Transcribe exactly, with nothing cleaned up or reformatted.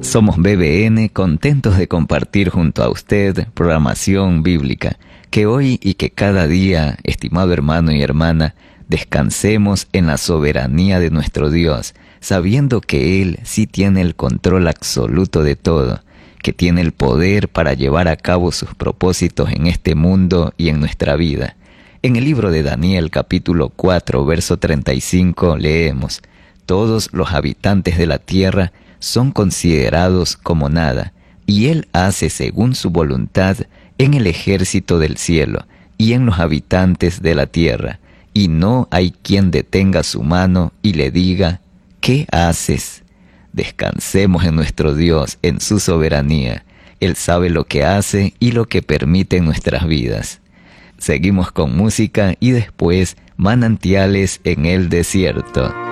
Somos B B N, contentos de compartir junto a usted programación bíblica. Que hoy y que cada día, estimado hermano y hermana, descansemos en la soberanía de nuestro Dios, sabiendo que Él sí tiene el control absoluto de todo, que tiene el poder para llevar a cabo sus propósitos en este mundo y en nuestra vida. En el libro de Daniel, capítulo cuatro, verso treinta y cinco, leemos: «Todos los habitantes de la tierra son considerados como nada, y Él hace según su voluntad en el ejército del cielo y en los habitantes de la tierra, y no hay quien detenga su mano y le diga: ¿qué haces?». Descansemos en nuestro Dios, en su soberanía. Él sabe lo que hace y lo que permite en nuestras vidas. Seguimos con música y después manantiales en el desierto.